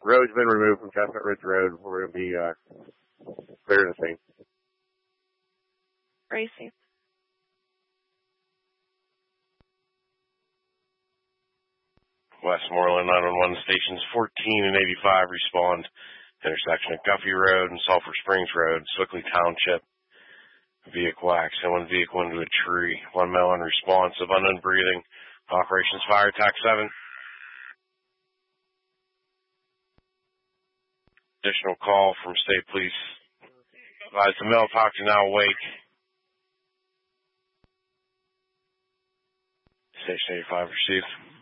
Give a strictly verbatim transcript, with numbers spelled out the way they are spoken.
road's been removed from Chestnut Ridge Road. We're going to be uh, clearing the scene. Racing. Westmoreland nine one one stations fourteen and eighty-five respond. Intersection of Guffey Road and Sulphur Springs Road, Swickley Township. Vehicle accident, one vehicle into a tree. One male unresponsive, unknown breathing. Operations Fire Attack seven. Additional call from State Police. Advise the male talk to now awake. Station eighty-five received.